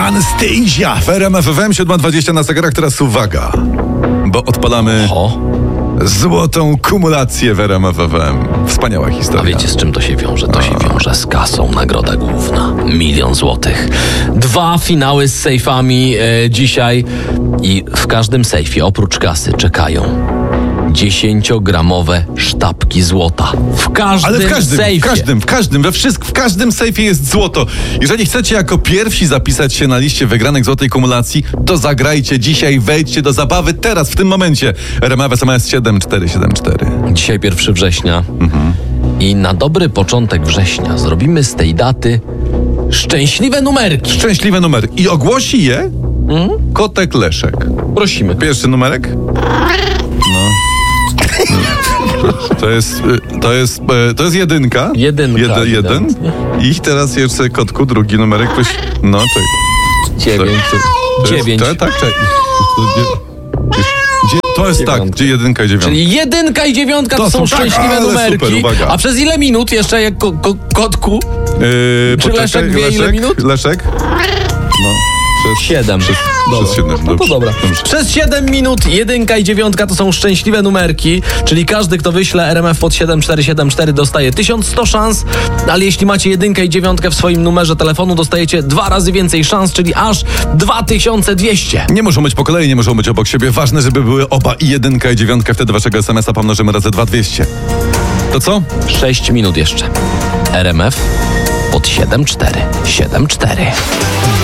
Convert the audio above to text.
Anastasia w RMF FM 7:20 na zegarach. Teraz uwaga, bo odpalamy złotą kumulację w RMF FM. Wspaniała historia. A wiecie, z czym to się wiąże? To się wiąże z kasą. Nagroda główna. 1 000 000 złotych. 2 finały z sejfami dzisiaj i w każdym sejfie oprócz kasy czekają 10-gramowe sztabki złota. W każdym sejfie jest złoto. Jeżeli chcecie jako pierwsi zapisać się na liście wygranych złotej kumulacji, to zagrajcie dzisiaj, wejdźcie do zabawy teraz, w tym momencie. RMF SMS 7474. Dzisiaj 1 września. I na dobry początek września zrobimy z tej daty szczęśliwe numerki. Szczęśliwe numery. I ogłosi je Kotek Leszek. Prosimy. Pierwszy numerek? To jest jedynka. Jeden. I teraz jeszcze kotku, drugi numerek. No, czekaj. 9. Tak. To jest 9. Tak, gdzie 1 i 9. Czyli 1 i 9 to są szczęśliwe numerki. Super, uwaga. A przez ile minut jeszcze jak kotku? Czy Leszek wie ile minut? Leszek? No. 7. Przez 7. No to dobra. Przez 7 minut 1 i 9 to są szczęśliwe numerki, czyli każdy, kto wyśle RMF pod 7474 dostaje 1100 szans, ale jeśli macie 1 i 9 w swoim numerze telefonu, dostajecie 2 razy więcej szans, czyli aż 2200. Nie muszą być po kolei, nie muszą być obok siebie. Ważne, żeby były oba i 1 i 9. Wtedy waszego SMS-a pomnożymy razy 2200. To co? 6 minut jeszcze. RMF pod 7474.